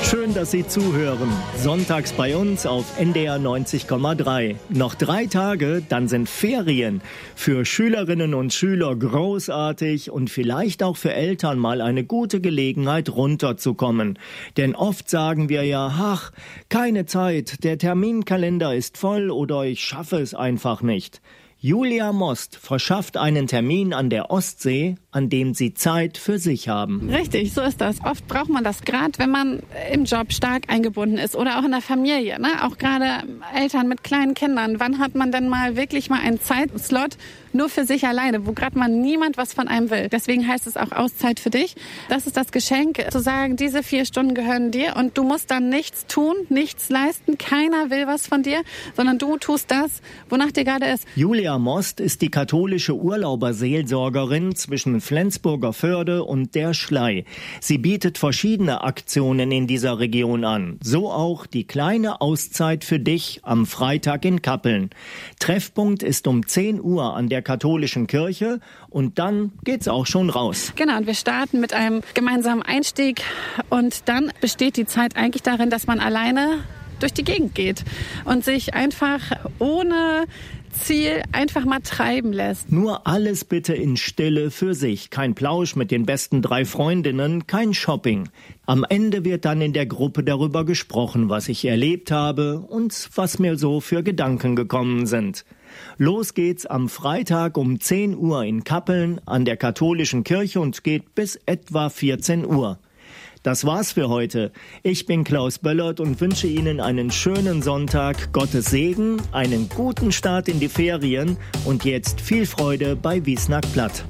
Schön, dass Sie zuhören. Sonntags bei uns auf NDR 90,3. Noch 3 Tage, dann sind Ferien. Für Schülerinnen und Schüler großartig und vielleicht auch für Eltern mal eine gute Gelegenheit, runterzukommen. Denn oft sagen wir ja, ach, keine Zeit, der Terminkalender ist voll oder ich schaffe es einfach nicht. Julia Most verschafft einen Termin an der Ostsee, an dem Sie Zeit für sich haben. Richtig, so ist das. Oft braucht man das, gerade wenn man im Job stark eingebunden ist oder auch in der Familie, ne? Auch gerade Eltern mit kleinen Kindern. Wann hat man denn mal wirklich mal einen Zeitslot nur für sich alleine, wo gerade mal niemand was von einem will? Deswegen heißt es auch Auszeit für dich. Das ist das Geschenk, zu sagen, diese 4 Stunden gehören dir und du musst dann nichts tun, nichts leisten. Keiner will was von dir, sondern du tust das, wonach dir gerade ist. Julia Most ist die katholische Urlauberseelsorgerin zwischen Flensburger Förde und der Schlei. Sie bietet verschiedene Aktionen in dieser Region an. So auch die kleine Auszeit für dich am Freitag in Kappeln. Treffpunkt ist um 10 Uhr an der katholischen Kirche und dann geht's auch schon raus. Genau, und wir starten mit einem gemeinsamen Einstieg und dann besteht die Zeit eigentlich darin, dass man alleine durch die Gegend geht und sich einfach ohne Ziel einfach mal treiben lässt. Nur alles bitte in Stille für sich. Kein Plausch mit den besten 3 Freundinnen, kein Shopping. Am Ende wird dann in der Gruppe darüber gesprochen, was ich erlebt habe und was mir so für Gedanken gekommen sind. Los geht's am Freitag um 10 Uhr in Kappeln an der katholischen Kirche und geht bis etwa 14 Uhr. Das war's für heute. Ich bin Klaus Böllert und wünsche Ihnen einen schönen Sonntag, Gottes Segen, einen guten Start in die Ferien und jetzt viel Freude bei Wiesnack Platt.